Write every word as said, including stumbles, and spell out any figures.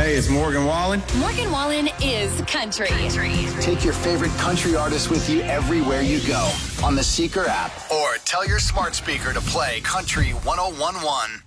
Hey, it's Morgan Wallen. Morgan Wallen is country. Take your favorite country artist with you everywhere you go on the Seeker app, or tell your smart speaker to play Country one oh one one.